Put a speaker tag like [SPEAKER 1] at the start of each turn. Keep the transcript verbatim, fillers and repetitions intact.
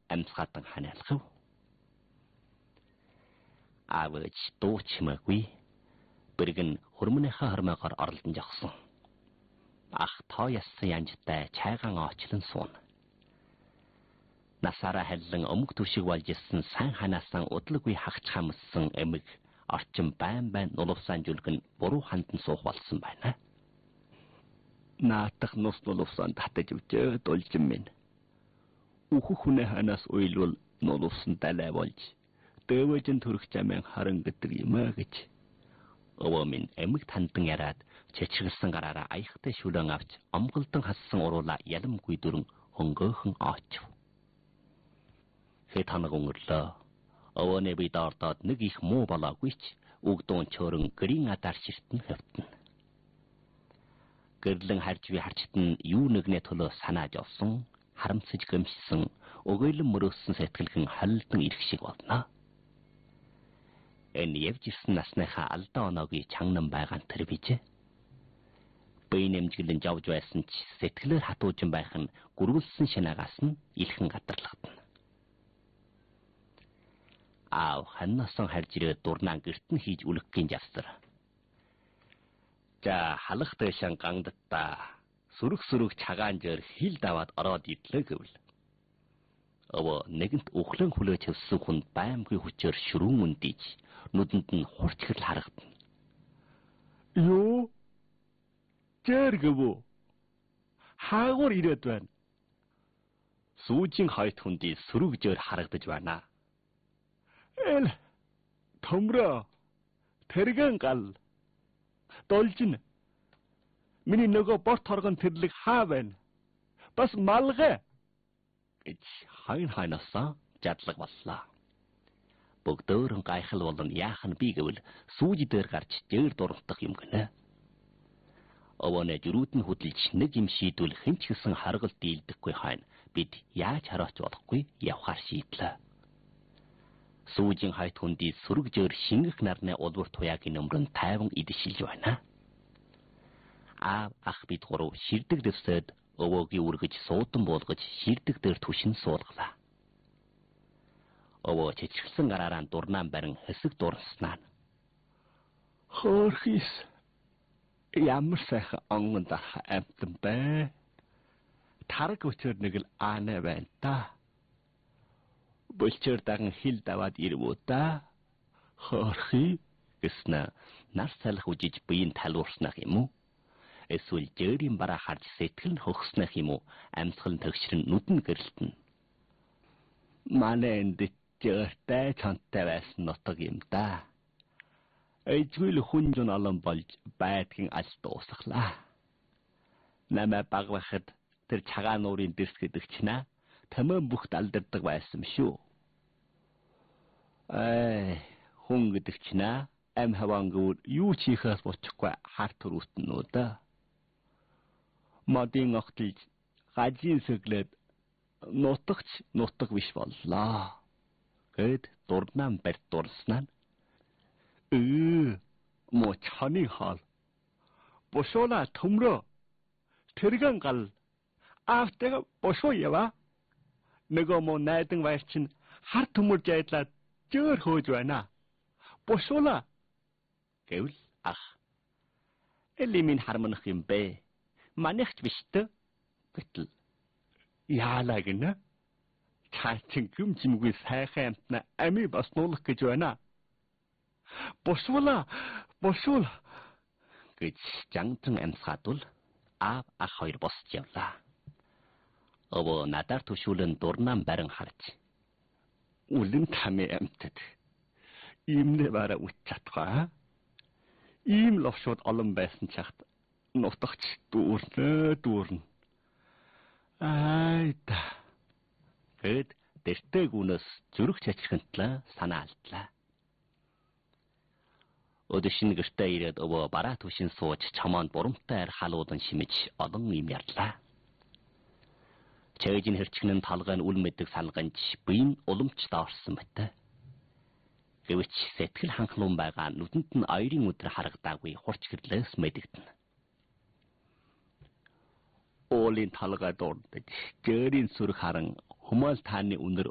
[SPEAKER 1] амьсгаатан ханиалгав. Аавч дуу чимээгүй. Бэргэн хөрмөнийхээ хормойгоор оролдон жогсон. Ах тоо яссан янжтай чайгаан очлон суун. Насаараа халлан өмг түшиг болж ирсэн сайн ханаасан удалгүй хагч хамссан эмэг орчин байн байн нулувсаан жүлгэн буруу хандан суух болсон байна. Наатах нус нулувсаан татаж өчөө дулжин минь. Үхэх хүнээ ханаас уйлвал нулувсан далай болж дэвэжин төрөх жамын харан гэдэг юм аа гэж. Өвөө минь эмэг тандан яраад чичгэлсэн гараараа аяхтай шүлэн авч омголдон хассан уруула яламгүй дүрэн хөнгөөхөн оочв. Хэд хоног өнгөрлөө. Өвөөний бие доордоод нэг их муу болоогүй ч үгдүүн чөөрөн гэрийн адар ширтэн хөвтөн. Гэрлэн харж би харчтан юу нэгнээ төлөө санааж овсон, харамсаж гэмшсэн, өгөөлөн мөрөөссөн сэтгэлгэн холилдон ирэх шиг болно. Энэ явж ирсэн насныхаа алдаа оноогийн чанган байгаа тэр бижээ. Бие нэмжгэлэн жавж байсан ч сэтгэлээр хатуужин байх нь гүргэлсэн шинагаас нь илхэн гадарлагдана. Аав ханнасан харж ирээд дурнаа гэрт нь хийж үлгэхийн явсар. За халах дэшэн гангдтаа сүрэг сүрэг чагаан жөр хил даваад ороод идлээ гэвэл. Өвөө нэгэнт өглөн хүлээж хөвсөн хүн баймгүй хүчээр шүрүүн үндийж нүдэнд нь хурц хэрл харагдана. Юу? Зэрэгвөө. Хаагур ирээд байна. Сүүжин хойт хүндий сүрүгжээр харагдаж байна. Эл томроо тэргэн гал должин миний нөгөө борт торгон тэрлэг хаа байна? Бас малгай гэж хайн хайнасаа жадлаг боллоо. Бүгдөөрөн гайхал болон яах нь би гэвэл сүүж дээр гарч дээр дуртах юм гэнэ. Өвөнө жирүүд нь хөдөлж нэг юм шийдвэл хинч гисэн харгалт дийлдэхгүй хайн бид яаж хараач болохгүй явхаар шийдлээ. Сүүжин хайт хүндий сүрэгжээр шингэх нарны улвар туяагийн өмрөн тайван идшилж байна. Аав ах бид гурав ширдэг дэвсэд өвөөгийн үргэж суудан буулгаж ширдэг дээр түшин суулглаа. Өвөө чичгэлсэн гараараа дурнаан барин хэсэг дурснаа. Хөөрхис ямар сайхан онгон дарах амтан бэ? Тараг өчөр нэг л аанаа байна та. Болчор даган хил даваад ирвүү та. Хөөрхи гэснэ нар салах үжиж биеийн талуурснах юм уу? Эсвэл жээрийн бараа харж сэтгэл нь хөгснөх юм уу? Амьсгал нь төгшрөн нүдэн гэрэлтэн. Манай энд жээртэй чантай байсан нутаг юм да. Эжгүүл хүн зүүн олон болж байдгийн аль дуусглаа. Намаа багвахад тэр цагаан нуурын дэрс гэдэг чинь таман бүхт алдардаг байсан шүү. Ай, хүн гэдэг чинь ам хавангур юу ч хийхээс бочихгүй хар төрөстнөө да. Модын огтлж гажийн сэглээд нутагч нутаг биш боллоо. Гэд дурнаан барь дурснаа. Ээ, мо чаны хал. Бошола төмрөө. Тэргэн гал. Аавтайгаа бошоо ява. Нөгөө мо найдан баяр чинь хар төмөр жайдлаад жөөр хөөж байна. Бошола. Гэвэл ах. Эли минь харманах юм бэ. Манайхч биш дээ. Гэтэл яалаа гинэ. Чаачин гүм чимгүй сайхан амтна ами бас нуулах гэж байна. Бошуула, бошуул гэж жанган амьсгаадвал аав ах хоёр босч явлаа. Өвөө надаар түшүүлэн дурнаан барин харж. Үлэн таны амтад иймнээ бараа үт чадхаа. Ийм ловшууд олон байсан чахт нутагч дүүрнэ дүүрнэ. Айда. Гэд дэртэй гүнэс зүрх чачхантлаа санаа алдлаа. Өдөшин гэртээ ирээд өвөө бараа түшин сууж чамаанд бурамтай ар халуудан шимэж олон юм ярьлаа. Чэйжин хэрчгэн талгайн үл мэддэг салганч биеийн уламж доорсон байтэ. Гэвч сэтгэл ханхлуун байгаа нүдэнд нь оёрын өдөр харагдаагүй хурц гэрлээс мэдэгдэнэ. Уулын талгаа дурдж, гэрийн сүрх харан humал тааны үнэр